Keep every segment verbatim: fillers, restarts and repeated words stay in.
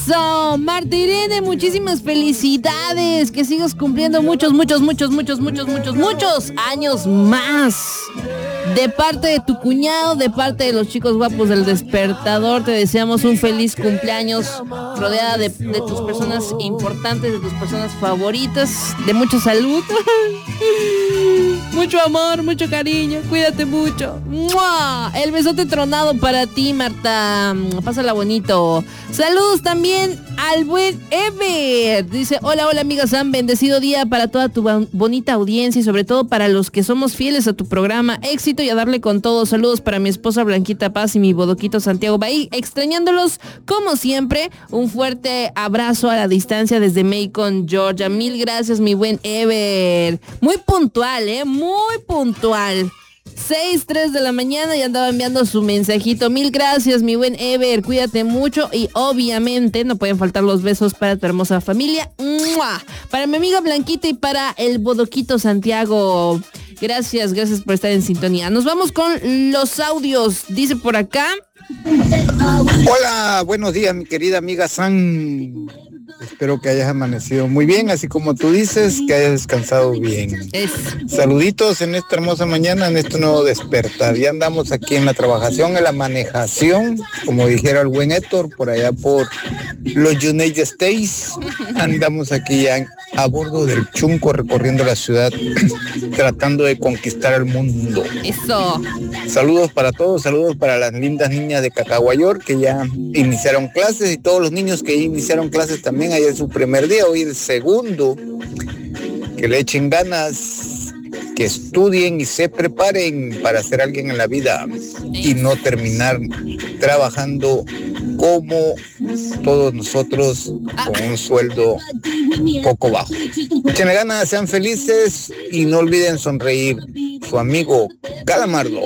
Eso, Marta Irene, muchísimas felicidades. Que sigas cumpliendo muchos, muchos, muchos, muchos, muchos, muchos, muchos años más. De parte de tu cuñado, de parte de los chicos guapos del Despertador, te deseamos un feliz cumpleaños rodeada de, de tus personas importantes, de tus personas favoritas, de mucha salud, mucho amor, mucho cariño, cuídate mucho. ¡Mua! El besote tronado para ti, Marta. Pásala bonito. Saludos también al buen Ever. Dice, hola, hola amiga Sam, bendecido día para toda tu bonita audiencia y sobre todo para los que somos fieles a tu programa. Éxito y a darle con todo. Saludos para mi esposa Blanquita Paz y mi bodoquito Santiago Bahí, extrañándolos como siempre. Un fuerte abrazo a la distancia desde Macon, Georgia. Mil gracias, mi buen Ever. Muy puntual, eh, muy puntual. seis, tres de la mañana y andaba enviando su mensajito. Mil gracias, mi buen Ever. Cuídate mucho y obviamente no pueden faltar los besos para tu hermosa familia. ¡Mua! Para mi amiga Blanquita y para el bodoquito Santiago. Gracias, gracias por estar en sintonía. Nos vamos con los audios. Dice por acá. Hola, buenos días, mi querida amiga San. Espero que hayas amanecido muy bien, así como tú dices, que hayas descansado bien. Es. Saluditos en esta hermosa mañana, en este nuevo despertar. Ya andamos aquí en la trabajación, en la manejación, como dijera el buen Héctor, por allá por los United States. Andamos aquí ya a bordo del Chunco, recorriendo la ciudad, tratando de conquistar el mundo. Eso. Saludos para todos, saludos para las lindas niñas de Cacahuayor que ya iniciaron clases y todos los niños que iniciaron clases también. Ayer su primer día, hoy el segundo. Que le echen ganas, que estudien y se preparen para ser alguien en la vida y no terminar trabajando como todos nosotros con un sueldo poco bajo. Échenle ganas, sean felices y no olviden sonreír. Su amigo Calamardo.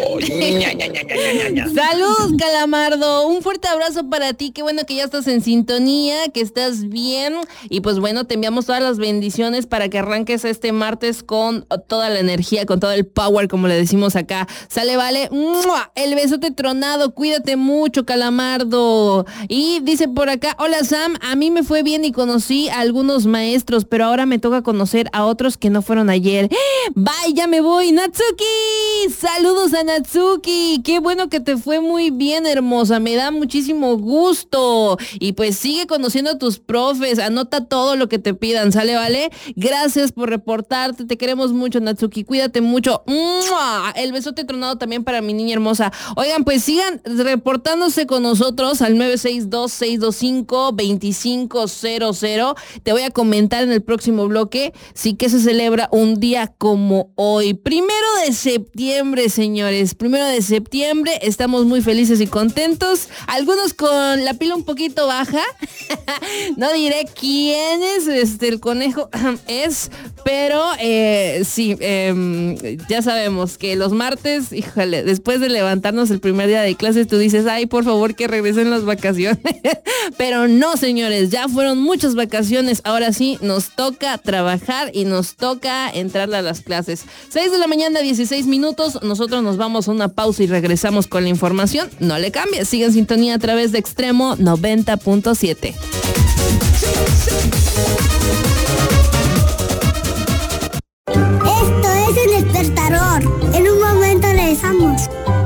Saludos, Calamardo. Un fuerte abrazo para ti. Qué bueno que ya estás en sintonía, que estás bien. Y pues bueno, te enviamos todas las bendiciones para que arranques este martes con toda la energía, con todo el power, como le decimos acá. Sale, vale. ¡Mua! El besote tronado. Cuídate mucho, Calamardo. Y dice por acá, hola Sam, a mí me fue bien y conocí a algunos maestros, pero ahora me toca conocer a otros que no fueron ayer. Bye, ya me voy. Natsuki, saludos a Natsuki. Qué bueno que te fue muy bien, hermosa. Me da muchísimo gusto. Y pues sigue conociendo a tus profes. Anota todo lo que te pidan, ¿sale, vale? Gracias por reportarte. Te queremos mucho, Natsuki. Cuídate mucho. ¡Mua! El besote tronado también para mi niña hermosa. Oigan, pues sigan reportándose con nosotros al nueve seis dos, seis dos cinco, dos cinco cero cero. Te voy a comentar en el próximo bloque sí que se celebra un día como hoy. Primero de septiembre, señores. Primero de septiembre. Estamos muy felices y contentos. Algunos con la pila un poquito baja. No diré quién es este, el conejo es, pero eh, sí, eh, ya sabemos que los martes, híjole, después de levantarnos el primer día de clases, tú dices, ay, por favor que regresen las vacaciones. Pero no, señores, ya fueron muchas vacaciones. Ahora sí, nos toca trabajar y nos toca entrarle a las clases. seis de la mañana, dieciséis minutos. Nosotros nos vamos a una pausa y regresamos con la información. No le cambies, sigan en sintonía a través de Extremo noventa punto siete. Esto es El Despertador. En un momento regresamos.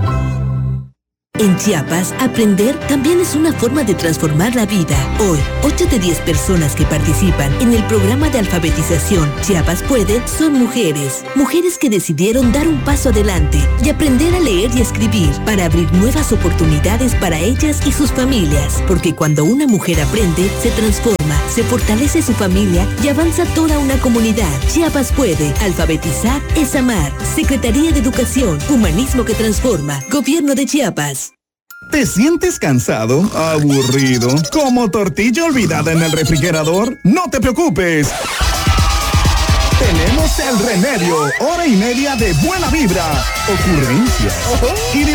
En Chiapas, aprender también es una forma de transformar la vida. Hoy, ocho de diez personas que participan en el programa de alfabetización Chiapas Puede son mujeres. Mujeres que decidieron dar un paso adelante y aprender a leer y escribir para abrir nuevas oportunidades para ellas y sus familias. Porque cuando una mujer aprende, se transforma, se fortalece su familia y avanza toda una comunidad. Chiapas Puede. Alfabetizar es amar. Secretaría de Educación, Humanismo que Transforma. Gobierno de Chiapas. ¿Te sientes cansado? ¿Aburrido? ¿Como tortilla olvidada en el refrigerador? No te preocupes. Tenemos el remedio. Hora y media de buena vibra, ocurrencias y